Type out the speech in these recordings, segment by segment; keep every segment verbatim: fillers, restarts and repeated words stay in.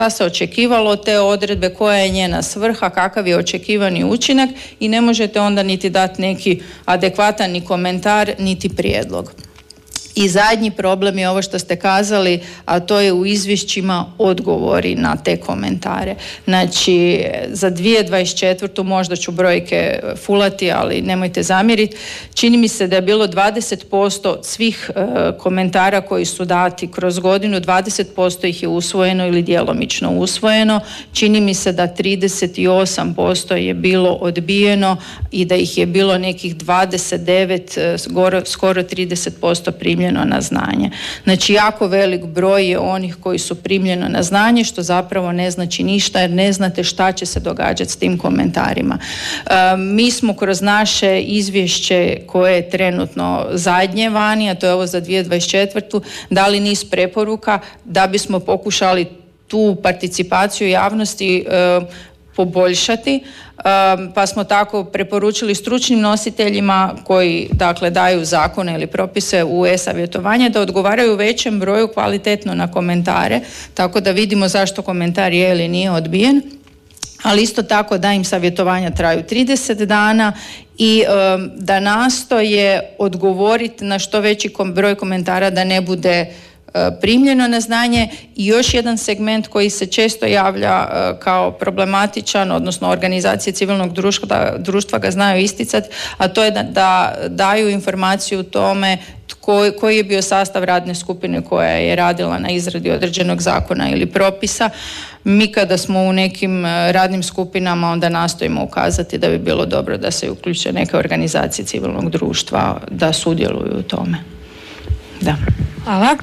pa se očekivalo te odredbe, koja je njena svrha, kakav je očekivani učinak i ne možete onda niti dati neki adekvatan ni komentar, niti prijedlog. I zadnji problem je ovo što ste kazali, a to je u izvješćima odgovori na te komentare. Znači, za dvije tisuće dvadeset četvrtu možda ću brojke fulati, ali nemojte zamjeriti. Čini mi se da je bilo dvadeset posto svih e, komentara koji su dati kroz godinu, dvadeset posto ih je usvojeno ili djelomično usvojeno. Čini mi se da trideset osam posto je bilo odbijeno i da ih je bilo nekih dvadeset devet, skoro, skoro trideset posto primljeno na znanje. Znači, jako velik broj je onih koji su primljeno na znanje, što zapravo ne znači ništa, jer ne znate šta će se događati s tim komentarima. E, mi smo kroz naše izvješće koje je trenutno zadnje vani, a to je ovo za dvije tisuće dvadeset četvrtu, dali niz preporuka da bismo pokušali tu participaciju javnosti e, poboljšati, pa smo tako preporučili stručnim nositeljima koji dakle daju zakone ili propise u e-savjetovanje da odgovaraju u većem broju kvalitetno na komentare, tako da vidimo zašto komentar je ili nije odbijen, ali isto tako da im savjetovanja traju trideset dana i um, da nastoje odgovoriti na što veći kom- broj komentara, da ne bude primljeno na znanje. I još jedan segment koji se često javlja uh, kao problematičan, odnosno organizacije civilnog društva, društva ga znaju isticati, a to je da, da daju informaciju o tome tko, koji je bio sastav radne skupine koja je radila na izradi određenog zakona ili propisa. Mi kada smo u nekim radnim skupinama, onda nastojimo ukazati da bi bilo dobro da se uključe neke organizacije civilnog društva da sudjeluju u tome. Da. Hvala.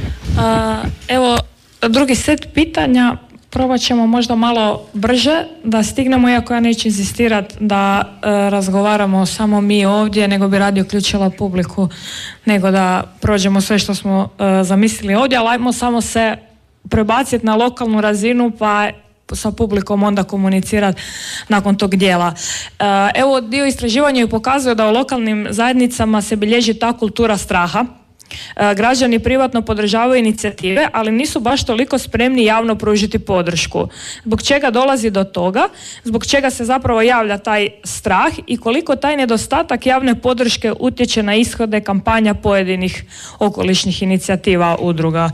Uh, evo, drugi set pitanja. Probat ćemo možda malo brže da stignemo, iako ja neću inzistirati da uh, razgovaramo samo mi ovdje, nego bi radije uključila publiku, nego da prođemo sve što smo uh, zamislili ovdje, ali ajmo samo se prebaciti na lokalnu razinu pa sa publikom onda komunicirati nakon tog dijela. Uh, evo, dio istraživanja je pokazuje da u lokalnim zajednicama se bilježi ta kultura straha. Građani privatno podržavaju inicijative, ali nisu baš toliko spremni javno pružiti podršku. Zbog čega dolazi do toga? Zbog čega se zapravo javlja taj strah i koliko taj nedostatak javne podrške utječe na ishode kampanja pojedinih okolišnih inicijativa, udruga?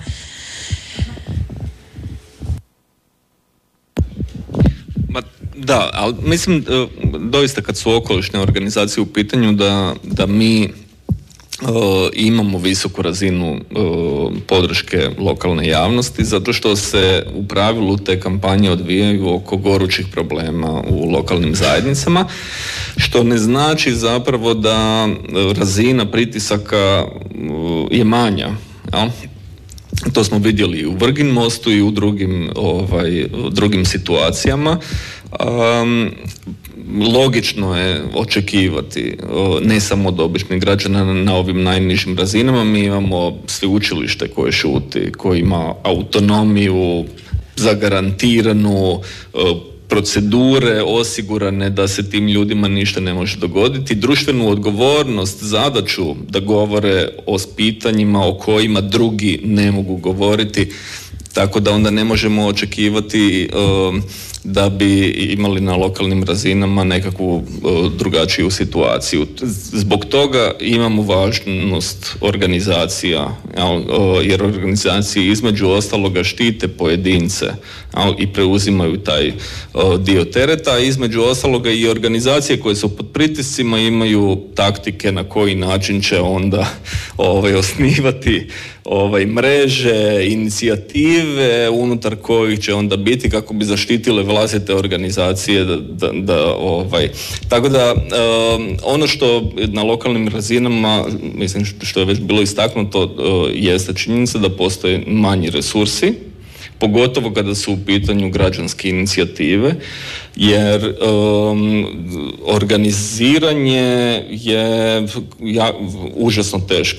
Da, ali mislim doista kad su okolišne organizacije u pitanju da, da mi Uh, imamo visoku razinu uh, podrške lokalne javnosti, zato što se u pravilu te kampanje odvijaju oko gorućih problema u lokalnim zajednicama, što ne znači zapravo da razina pritisaka uh, je manja. Ja? To smo vidjeli u Vrgin mostu i u drugim, ovaj, drugim situacijama. Um, logično je očekivati ne samo od običnih građana na ovim najnižim razinama. Mi imamo sveučilište koje šuti, koje ima autonomiju zagarantiranu, procedure osigurane da se tim ljudima ništa ne može dogoditi, društvenu odgovornost, zadaću da govore o pitanjima o kojima drugi ne mogu govoriti, tako da onda ne možemo očekivati uh, da bi imali na lokalnim razinama nekakvu uh, drugačiju situaciju. Zbog toga imamo važnost organizacija, jel, uh, jer organizacije između ostaloga štite pojedince, jel, i preuzimaju taj uh, dio tereta, a između ostaloga i organizacije koje su pod pritiscima imaju taktike na koji način će onda ovaj, osnivati ovaj, mreže, inicijative unutar kojih će onda biti kako bi zaštitile vlastite organizacije. Da, da, da, ovaj. Tako da um, ono što na lokalnim razinama, mislim što je već bilo istaknuto, uh, jeste činjenica da postoje manji resursi, pogotovo kada su u pitanju građanske inicijative, jer um, organiziranje je ja, užasno teško.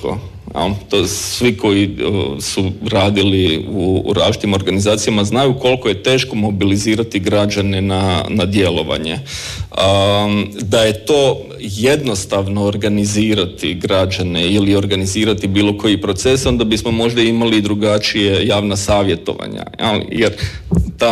To svi koji su radili u, u različitim organizacijama znaju koliko je teško mobilizirati građane na, na djelovanje. Da je to jednostavno organizirati građane ili organizirati bilo koji proces, onda bismo možda imali drugačije javna savjetovanja. Jer ta